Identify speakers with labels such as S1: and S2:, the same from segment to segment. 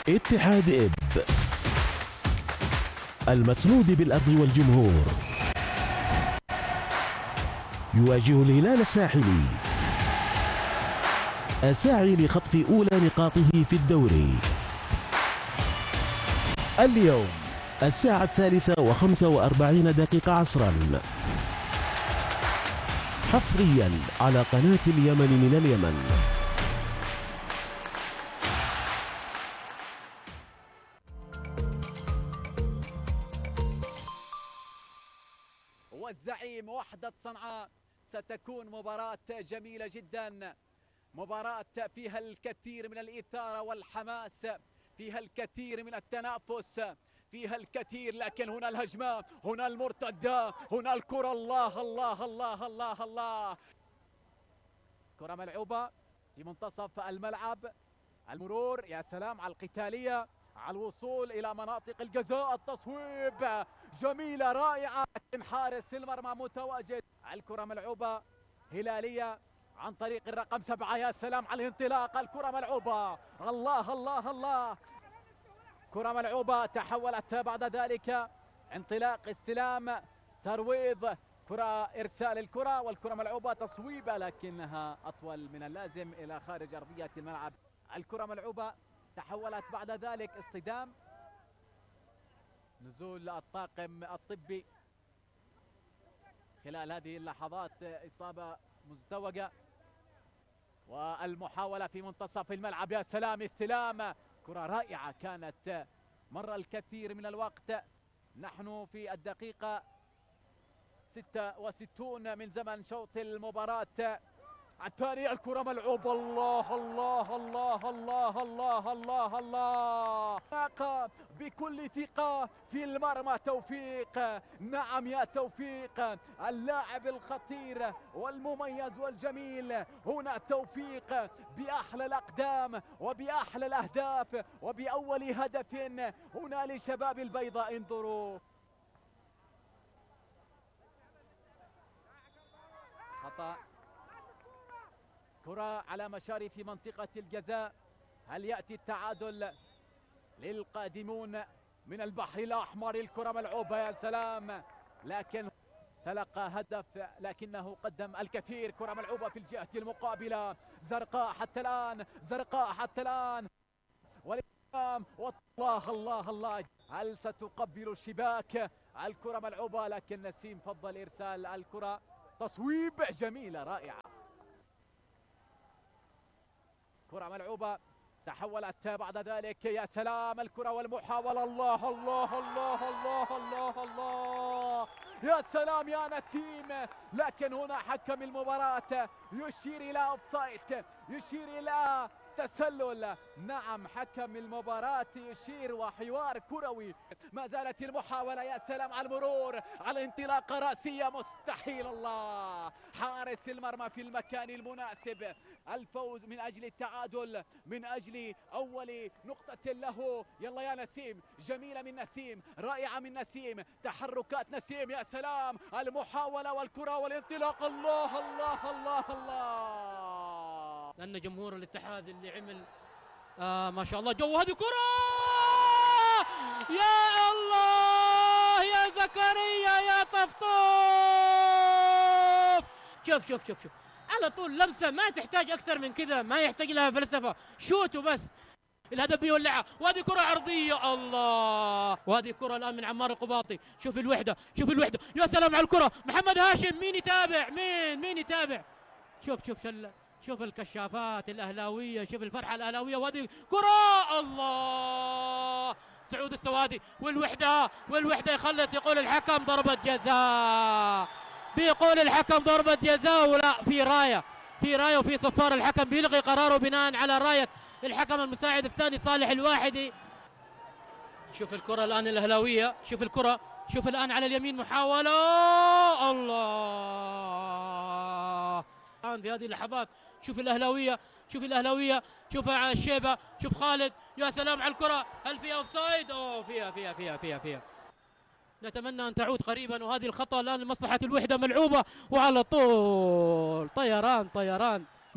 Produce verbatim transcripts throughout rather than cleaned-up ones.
S1: اتحاد إب المسنود بالأرض والجمهور يواجه الهلال الساحلي الساعي لخطف أولى نقاطه في الدوري. اليوم الساعة الثالثة وخمسة وأربعين دقيقة عصرا، حصريا على قناة اليمن من اليمن.
S2: والزعيم وحدة صنعاء ستكون مباراة جميلة جدا، مباراة فيها الكثير من الإثارة والحماس، فيها الكثير من التنافس، فيها الكثير، لكن هنا الهجمة، هنا المرتدة، هنا الكرة. الله الله الله الله الله، كرة ملعوبة في منتصف الملعب، المرور، يا سلام على القتالية، على الوصول إلى مناطق الجزاء، التصويب جميلة رائعة، لكن حارس المرمى متواجد. الكرة ملعوبة هلالية عن طريق الرقم سبعة، يا سلام على الانطلاق، الكرة ملعوبة، الله الله الله، كرة ملعوبة تحولت بعد ذلك انطلاق، استلام، ترويض، كرة، إرسال الكرة، والكرة ملعوبة تصويبة لكنها أطول من اللازم إلى خارج أرضية الملعب. الكرة ملعوبة تحولت بعد ذلك اصطدام، نزول الطاقم الطبي خلال هذه اللحظات، إصابة مزدوجة، والمحاولة في منتصف الملعب، يا سلام، استلام، كرة رائعة كانت، مر الكثير من الوقت، نحن في الدقيقة ستة وستين من زمن شوط المباراة الثاني. الكرة ملعوبة، الله الله الله الله الله الله الله، بكل ثقة في المرمى توفيق، نعم يا توفيق، اللاعب الخطير والمميز والجميل هنا توفيق، بأحلى الأقدام وبأحلى الأهداف وبأول هدف هنا لشباب البيضاء. انظروا، خطأ، كرة على مشارف منطقة الجزاء، هل يأتي التعادل للقادمون من البحر الأحمر؟ الكرة ملعوبة، يا سلام، لكن تلقى هدف لكنه قدم الكثير. كرة ملعوبة في الجهة المقابلة، زرقاء حتى الآن، زرقاء حتى الآن، والإمام، والله الله الله، هل ستقبل الشباك؟ الكرة ملعوبة لكن نسيم فضل إرسال الكرة، تصويب جميلة رائعة، كرة ملعوبة تحولت بعد ذلك، يا سلام، الكرة والمحاولة، الله الله الله الله الله الله، يا سلام يا نسيم، لكن هنا حكم المباراة يشير إلى أوفسايد، يشير إلى تسلل، نعم حكم المباراة يشير، وحوار كروي. ما زالت المحاولة، يا سلام على المرور، على انطلاقة رأسية، مستحيل، الله، حارس المرمى في المكان المناسب، الفوز من أجل التعادل، من أجل أول نقطة له. يلا يا نسيم، جميلة من نسيم، رائعة من نسيم، تحركات نسيم، يا سلام، المحاولة والكرة والانطلاق، الله الله الله الله،
S3: لأن جمهور الاتحاد اللي عمل آه ما شاء الله جو. هذه كرة، يا الله يا زكريا يا طفطوف، شوف شوف شوف شوف على طول لمسة، ما تحتاج أكثر من كذا، ما يحتاج لها فلسفة، شوت وبس، الهدف بيولعها. وهذه كرة عرضية، الله، وهذه كرة الآن من عمار القباطي، شوف الوحدة، شوف الوحدة، يا سلام على الكرة، محمد هاشم، مين يتابع؟ مين مين يتابع؟ شوف شوف شل شوف الكشافات الأهلاوية، شوف الفرحة الأهلاوية، وهذه كرة، الله، سعود السوادي، والوحدة والوحدة يخلص، يقول الحكم ضربة جزاء، بيقول الحكم ضربة جزاء، ولا في راية، في راية وفي صفار، الحكم بيلغي قراره بناء على راية الحكم المساعد الثاني صالح الواحدي. شوف الكرة الآن الأهلاوية، شوف الكرة، شوف الآن على اليمين محاولة، الله، الآن في هذه اللحظات شوف الأهلاوية، شوف الأهلاوية، شوف الشيبة، شوف خالد، يا سلام على الكرة، هل فيها أوفسايد؟ أوه فيها فيها فيها فيها فيها، نتمنى أن تعود قريبا. وهذه الخطأ الآن لمصلحة الوحدة، ملعوبة وعلى طول طيران طيران،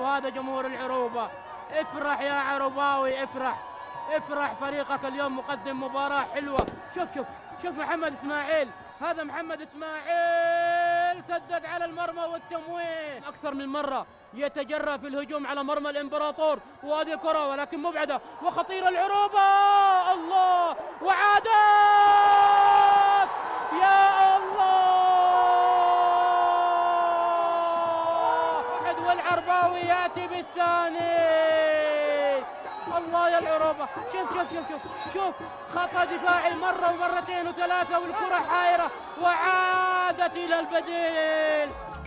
S3: وهذا جمهور العروبة. افرح يا عروباوي، افرح افرح، فريقك اليوم مقدم مباراة حلوة. شوف شوف شوف محمد اسماعيل، هذا محمد اسماعيل سدد على المرمى والتمويه اكثر من مرة، يتجرأ في الهجوم على مرمى الامبراطور، وهذه كرة ولكن مبعدة وخطيرة العروبة. الله، وعادت يا الله، والعرباوي ياتي بالثاني. الله يا العروبة، شوف شوف شوف شوف شوف خطأ دفاعي مرة ومرتين وثلاثة والكرة حائرة وعادت إلى البديل.